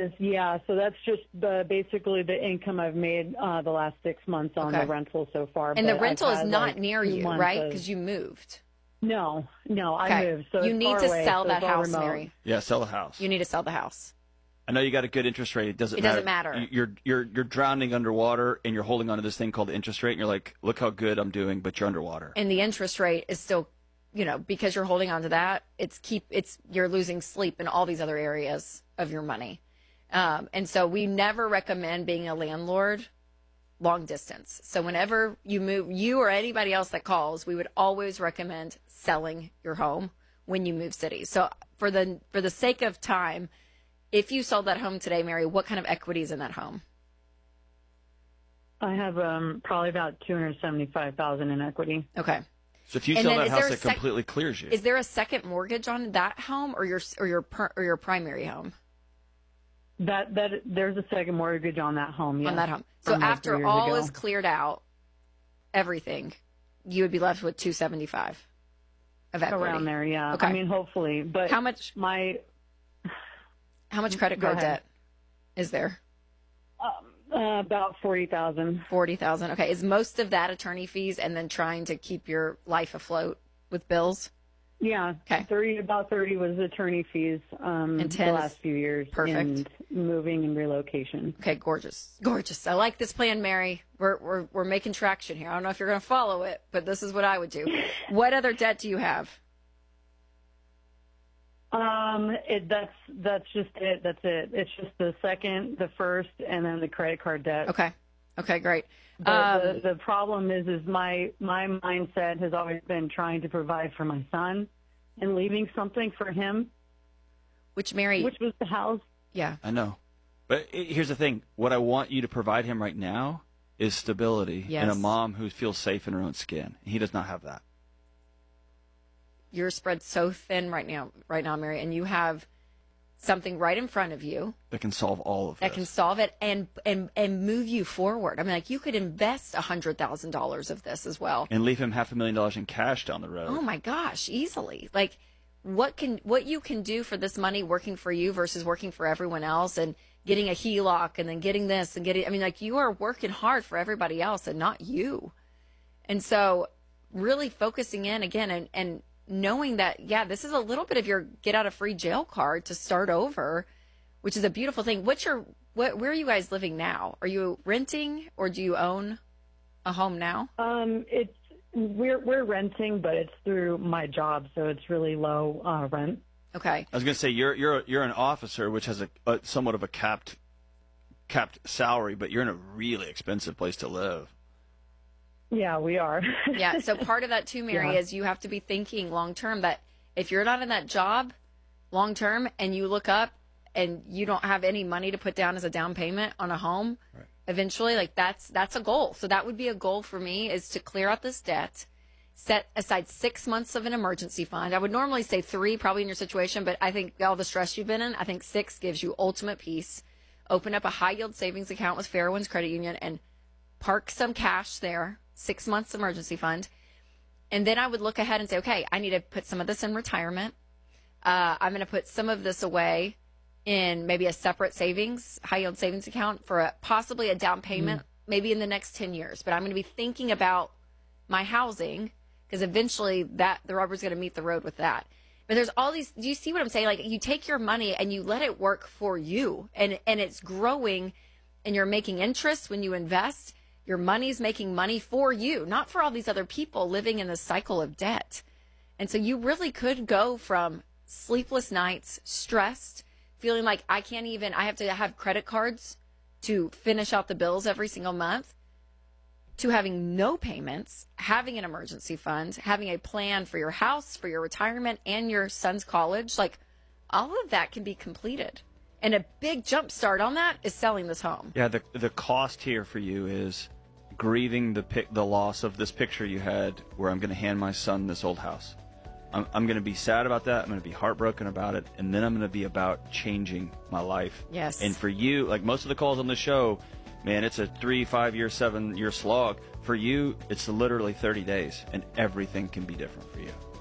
is, yeah. So that's just basically the income I've made the last 6 months on the rental so far. And the rental is not near you, right? Because you moved. No, I moved. So you need to sell that house, remote. Mary. Yeah, sell the house. You need to sell the house. I know you got a good interest rate. It doesn't matter. You're drowning underwater, and you're holding on to this thing called the interest rate, and you're like, look how good I'm doing, but you're underwater. And the interest rate is still, because you're holding on to that, you're losing sleep in all these other areas of your money. And so we never recommend being a landlord long distance. So whenever you move, you or anybody else that calls, we would always recommend selling your home when you move cities. So for the sake of time, if you sold that home today, Mary, what kind of equity is in that home? I have probably about $275,000 in equity. Okay. So if you sell that house, it completely clears you. Is there a second mortgage on that home or your primary home? That there's a second mortgage on that home. Yeah. On that home. So after all is cleared out, everything, you would be left with $275 of equity. Around there, yeah. Okay. I mean, hopefully, but how much credit card debt is there? About $40,000. $40,000. Okay. Is most of that attorney fees and then trying to keep your life afloat with bills? Yeah. Okay. About 30 was attorney fees and 10 the last few years. Perfect. And moving and relocation. Okay, gorgeous. Gorgeous. I like this plan, Mary. We're making traction here. I don't know if you're going to follow it, but this is what I would do. What other debt do you have? That's just it. That's it. It's just the second, the first, and then the credit card debt. Okay, great. The problem is my mindset has always been trying to provide for my son and leaving something for him. Which was the house. Yeah. I know. But here's the thing. What I want you to provide him right now is stability and a mom who feels safe in her own skin. He does not have that. You're spread so thin right now, Mary, and you have something right in front of you that can solve all of this. That can solve it and move you forward. I mean, like, you could invest $100,000 of this as well, and leave him $500,000 in cash down the road. Oh my gosh, easily. Like, what you can do for this money working for you versus working for everyone else, and getting a HELOC and then getting this and getting. I mean, like, you are working hard for everybody else and not you. And so, really focusing in again and knowing that, this is a little bit of your get out of free jail card to start over, which is a beautiful thing. Where are you guys living now? Are you renting or do you own a home now? We're renting, but it's through my job, so it's really low rent. Okay. I was going to say you're an officer, which has a somewhat of a capped salary, but you're in a really expensive place to live. Yeah, we are. Yeah, so part of that too, Mary, is you have to be thinking long term that if you're not in that job long term and you look up and you don't have any money to put down as a down payment on a home, eventually, like, that's a goal. So that would be a goal for me, is to clear out this debt, set aside 6 months of an emergency fund. I would normally say 3 probably in your situation, but I think all the stress you've been in, I think 6 gives you ultimate peace. Open up a high yield savings account with Fairwinds Credit Union and park some cash there. 6 months emergency fund. And then I would look ahead and say, okay, I need to put some of this in retirement. I'm going to put some of this away in maybe a separate high yield savings account for possibly a down payment, maybe in the next 10 years. But I'm going to be thinking about my housing, because eventually the rubber's going to meet the road with that. But there's all these, do you see what I'm saying? Like, you take your money and you let it work for you, and it's growing, and you're making interest when you invest. Your money's making money for you, not for all these other people living in this cycle of debt. And so you really could go from sleepless nights, stressed, feeling like I have to have credit cards to finish out the bills every single month, to having no payments, having an emergency fund, having a plan for your house, for your retirement, and your son's college. Like, all of that can be completed. And a big jump start on that is selling this home. Yeah, the cost here for you is grieving the loss of this picture you had where I'm going to hand my son this old house. I'm going to be sad about that. I'm going to be heartbroken about it. And then I'm going to be about changing my life. Yes. And for you, like most of the calls on the show, man, it's a 3, 5 year, 7 year slog. For you, it's literally 30 days and everything can be different for you.